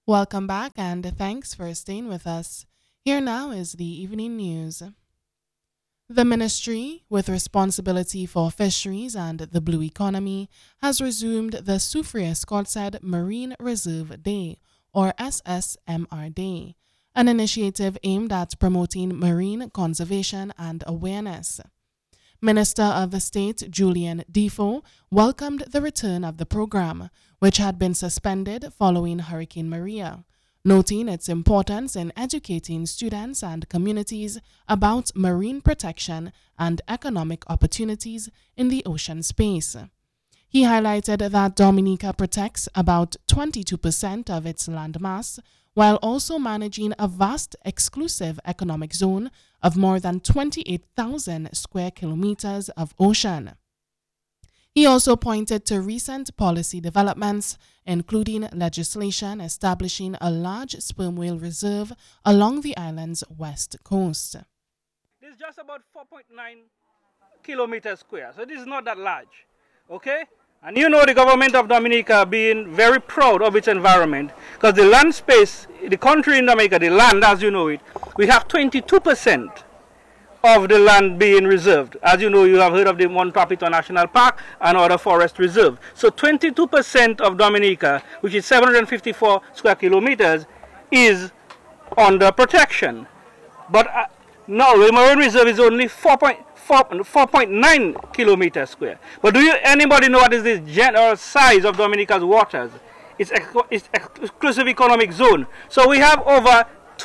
Welcome back and thanks for staying with us. Here now is the evening news. The ministry, with responsibility for fisheries and the blue economy, has resumed the Soufriere Scottshead Marine Reserve Day, or SSMR Day, an initiative aimed at promoting marine conservation and awareness. Minister of the State Julian Defoe welcomed the return of the program, which had been suspended following Hurricane Maria, noting its importance in educating students and communities about marine protection and economic opportunities in the ocean space. He highlighted that Dominica protects about 22% of its landmass, while also managing a vast exclusive economic zone of more than 28,000 square kilometers of ocean. He also pointed to recent policy developments, including legislation establishing a large sperm whale reserve along the island's west coast. This is just about 4.9 kilometers square, so this is not that large, okay? And you know the government of Dominica being very proud of its environment, because the land space, the country in Dominica, the land as you know it, we have 22% of the land being reserved. As you know, you have heard of the Mount Papito National Park and other forest reserve. So 22% of Dominica, which is 754 square kilometers, is under protection. But now the marine reserve is only 4.9 kilometers square. But do you anybody know what is the general size of Dominica's waters? It's exclusive economic zone. So we have over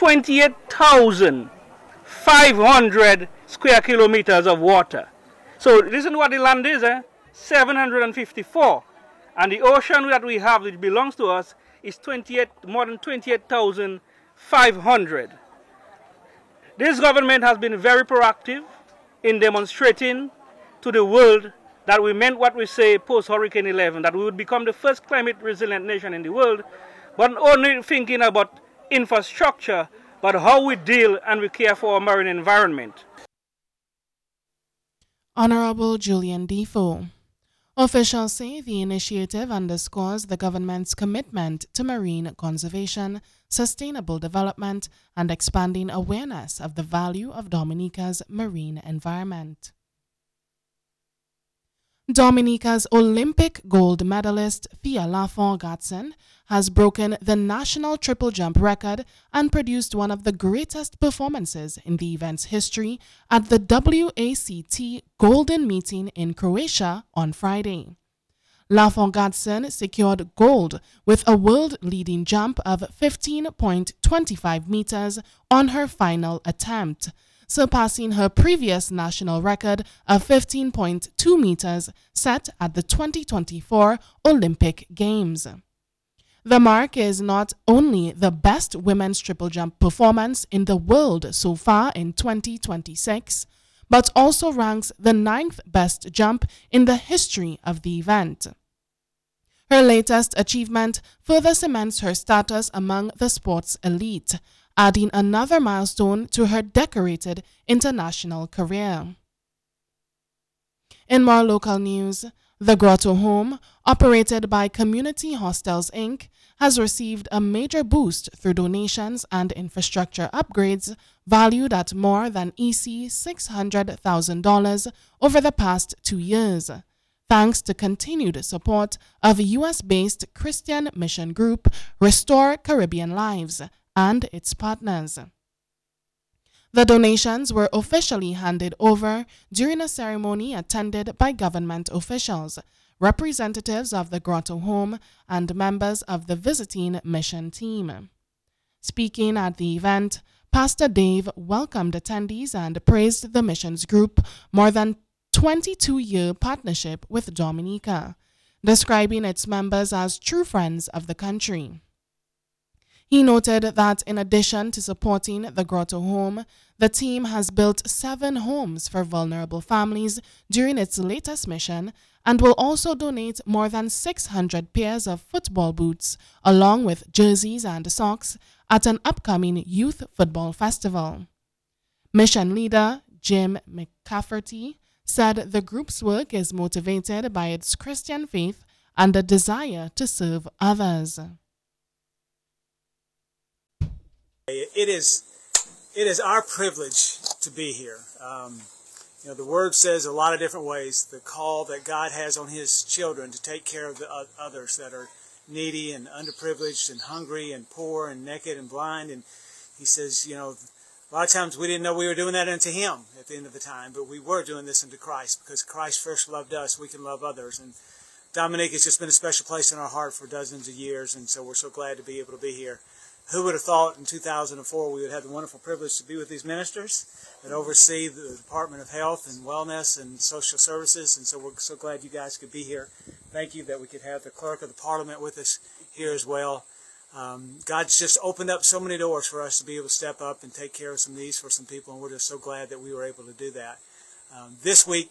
28,500 square kilometers of water. So listen what the land is, 754. And the ocean that we have, which belongs to us, is more than 28,500. This government has been very proactive in demonstrating to the world that we meant what we say post-Hurricane 11, that we would become the first climate resilient nation in the world, but not only thinking about infrastructure, but how we deal and we care for our marine environment. Honorable Julian Defoe. Officials say the initiative underscores the government's commitment to marine conservation, sustainable development, and expanding awareness of the value of Dominica's marine environment. Dominica's Olympic gold medalist Thea Lafont-Gatson has broken the national triple jump record and produced one of the greatest performances in the event's history at the WACT Golden Meeting in Croatia on Friday. Lafont-Gatson secured gold with a world-leading jump of 15.25 meters on her final attempt, surpassing her previous national record of 15.2 meters set at the 2024 Olympic Games. The mark is not only the best women's triple jump performance in the world so far in 2026, but also ranks the 9th best jump in the history of the event. Her latest achievement further cements her status among the sport's elite, adding another milestone to her decorated international career. In more local news, the Grotto Home, operated by Community Hostels Inc., has received a major boost through donations and infrastructure upgrades valued at more than $600,000 over the past 2 years, thanks to continued support of U.S.-based Christian mission group Restore Caribbean Lives and its partners. The donations were officially handed over during a ceremony attended by government officials, representatives of the Grotto Home, and members of the visiting mission team. Speaking at the event, Pastor Dave welcomed attendees and praised the missions group more than 22-year partnership with Dominica, describing its members as true friends of the country. He noted that in addition to supporting the Grotto Home, the team has built 7 homes for vulnerable families during its latest mission and will also donate more than 600 pairs of football boots along with jerseys and socks at an upcoming youth football festival. Mission leader Jim McCafferty said the group's work is motivated by its Christian faith and a desire to serve others. It is our privilege to be here. The Word says a lot of different ways the call that God has on His children to take care of the others that are needy and underprivileged and hungry and poor and naked and blind. And He says, a lot of times we didn't know we were doing that unto Him at the end of the time, but we were doing this unto Christ because Christ first loved us. We can love others. And Dominique has just been a special place in our heart for dozens of years, and so we're so glad to be able to be here. Who would have thought in 2004 we would have the wonderful privilege to be with these ministers that oversee the Department of Health and Wellness and Social Services, and so we're so glad you guys could be here. Thank you that we could have the Clerk of the Parliament with us here as well. God's just opened up so many doors for us to be able to step up and take care of some needs for some people, and we're just so glad that we were able to do that. This week,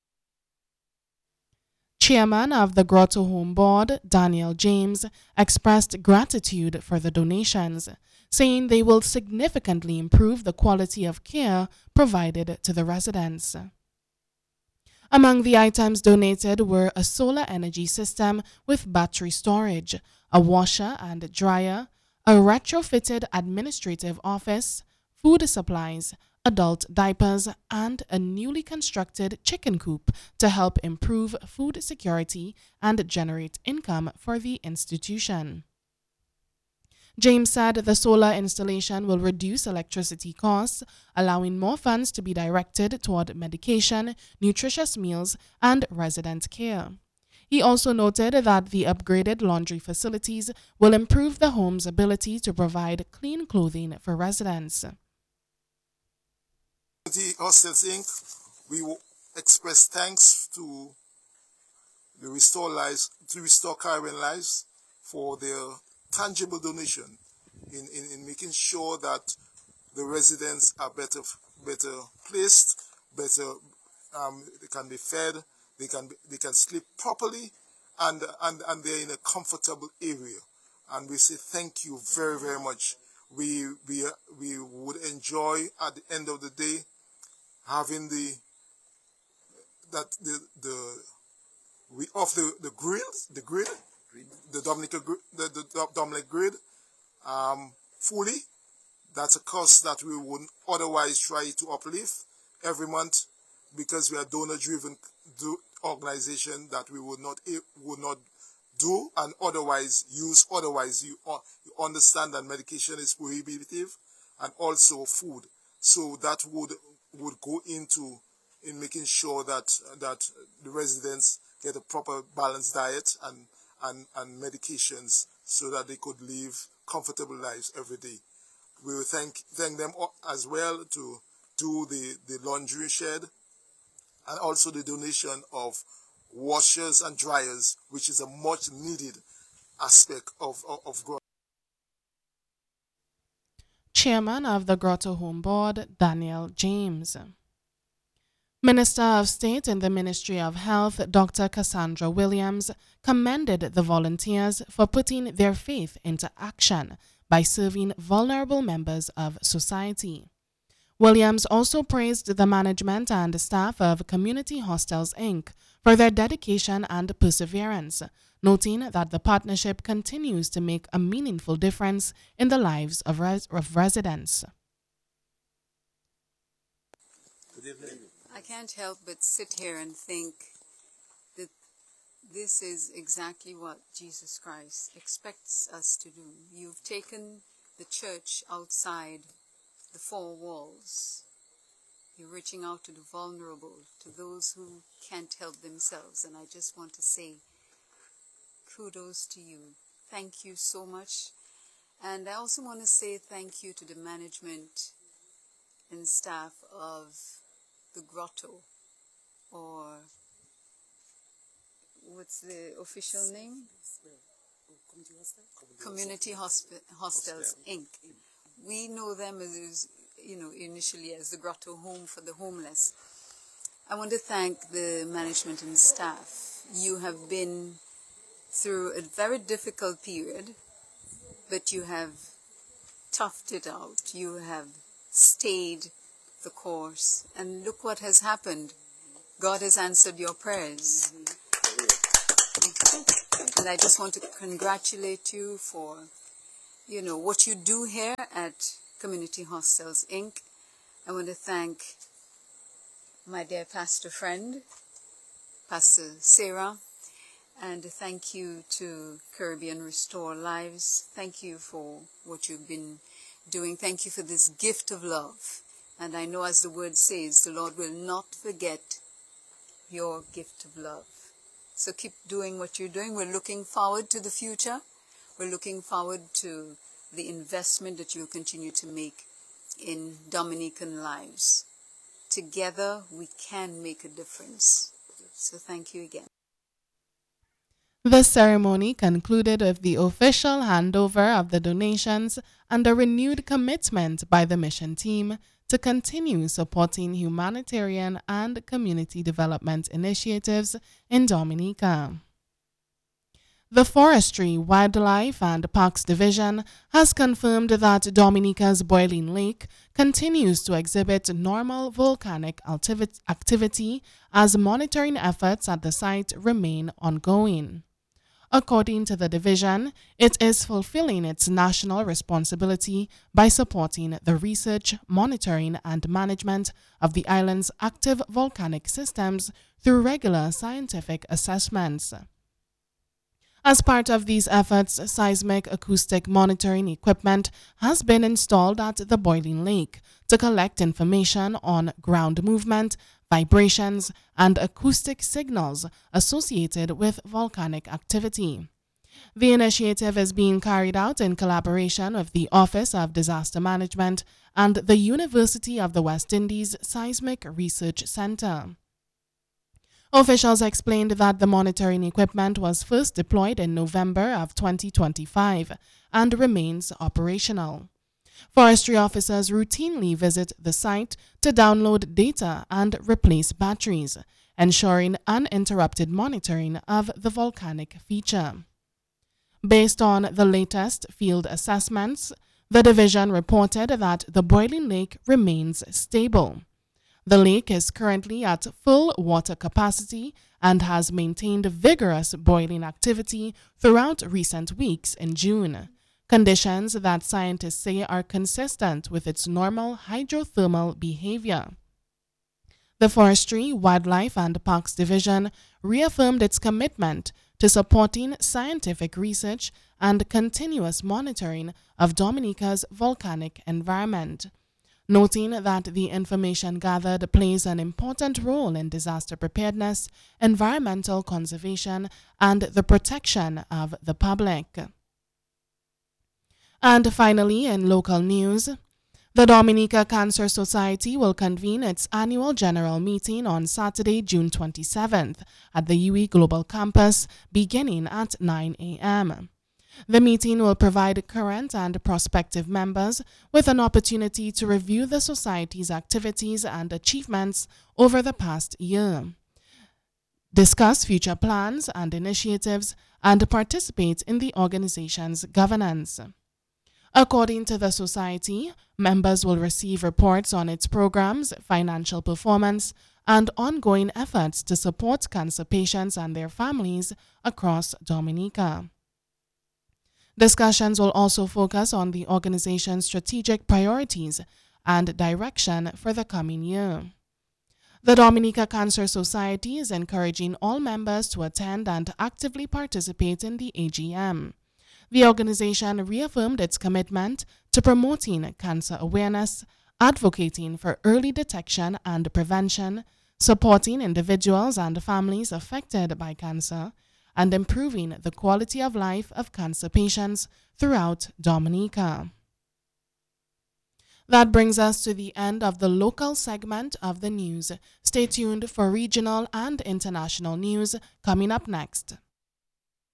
Chairman of the Grotto Home Board, Daniel James, expressed gratitude for the donations, saying they will significantly improve the quality of care provided to the residents. Among the items donated were a solar energy system with battery storage, a washer and dryer, a retrofitted administrative office, food supplies, adult diapers, and a newly constructed chicken coop to help improve food security and generate income for the institution. James said the solar installation will reduce electricity costs, allowing more funds to be directed toward medication, nutritious meals, and resident care. He also noted that the upgraded laundry facilities will improve the home's ability to provide clean clothing for residents. Hostels Inc., we will express thanks to the Restore Caribbean Lives for their tangible donation in making sure that the residents are better placed, they can be fed, they can sleep properly, and they're in a comfortable area. And we say thank you very, very much. We would enjoy at the end of the day having the Dominic grid fully. That's a cost that we wouldn't otherwise try to uplift every month because we are donor-driven organization that we would not do and otherwise use. Otherwise, you understand that medication is prohibitive and also food. So that would go in making sure that the residents get a proper balanced diet and medications so that they could live comfortable lives every day. We will thank them as well to do the laundry shed and also the donation of washers and dryers, which is a much needed aspect of growth. Chairman of the Grotto Home Board, Daniel James. Minister of State in the Ministry of Health, Dr. Cassandra Williams, commended the volunteers for putting their faith into action by serving vulnerable members of society. Williams also praised the management and staff of Community Hostels Inc. for their dedication and perseverance, noting that the partnership continues to make a meaningful difference in the lives of residents. Good evening. I can't help but sit here and think that this is exactly what Jesus Christ expects us to do. You've taken the church outside the four walls. You're reaching out to the vulnerable, to those who can't help themselves. And I just want to say kudos to you. Thank you so much. And I also want to say thank you to the management and staff of the Grotto, or what's the official name? Community Hostels Inc. We know them as, initially as the Grotto Home for the Homeless. I want to thank the management and staff. You have been through a very difficult period, but you have toughed it out. You have stayed the course, and look what has happened. God has answered your prayers. And I just want to congratulate you for, what you do here at Community Hostels, Inc. I want to thank my dear pastor friend, Pastor Sarah, and thank you to Caribbean Restore Lives. Thank you for what you've been doing. Thank you for this gift of love. And I know, as the word says, the Lord will not forget your gift of love. So keep doing what you're doing. We're looking forward to the future. We're looking forward to the investment that you'll continue to make in Dominican lives. Together, we can make a difference. So thank you again. The ceremony concluded with the official handover of the donations and a renewed commitment by the mission team to continue supporting humanitarian and community development initiatives in Dominica. The Forestry, Wildlife and Parks Division has confirmed that Dominica's Boiling Lake continues to exhibit normal volcanic activity as monitoring efforts at the site remain ongoing. According to the division, it is fulfilling its national responsibility by supporting the research, monitoring, and management of the island's active volcanic systems through regular scientific assessments. As part of these efforts, seismic acoustic monitoring equipment has been installed at the Boiling Lake to collect information on ground movement, vibrations, and acoustic signals associated with volcanic activity. The initiative is being carried out in collaboration with the Office of Disaster Management and the University of the West Indies Seismic Research Center. Officials explained that the monitoring equipment was first deployed in November of 2025 and remains operational. Forestry officers routinely visit the site to download data and replace batteries, ensuring uninterrupted monitoring of the volcanic feature. Based on the latest field assessments, the division reported that the Boiling Lake remains stable. The lake is currently at full water capacity and has maintained vigorous boiling activity throughout recent weeks in June, conditions that scientists say are consistent with its normal hydrothermal behavior. The Forestry, Wildlife and Parks Division reaffirmed its commitment to supporting scientific research and continuous monitoring of Dominica's volcanic environment, noting that the information gathered plays an important role in disaster preparedness, environmental conservation, and the protection of the public. And finally, in local news, the Dominica Cancer Society will convene its annual general meeting on Saturday, June 27th at the UE Global Campus, beginning at 9 a.m. The meeting will provide current and prospective members with an opportunity to review the Society's activities and achievements over the past year, discuss future plans and initiatives, and participate in the organization's governance. According to the Society, members will receive reports on its programs, financial performance, and ongoing efforts to support cancer patients and their families across Dominica. Discussions will also focus on the organization's strategic priorities and direction for the coming year. The Dominica Cancer Society is encouraging all members to attend and actively participate in the AGM. The organization reaffirmed its commitment to promoting cancer awareness, advocating for early detection and prevention, supporting individuals and families affected by cancer, and improving the quality of life of cancer patients throughout Dominica. That brings us to the end of the local segment of the news. Stay tuned for regional and international news coming up next.